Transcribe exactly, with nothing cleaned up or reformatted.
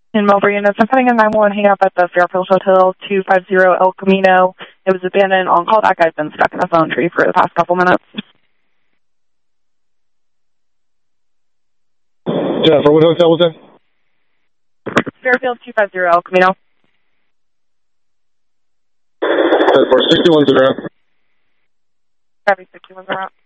In Melbourne units, I'm putting a nine one one hang up at the Fairfield Hotel, two five zero El Camino. It was abandoned on callback. I've been stuck in a phone tree for the past couple minutes. Jennifer, what hotel was that? Fairfield, two five zero El Camino. For sixty-one zero. Copy, sixty-one zero.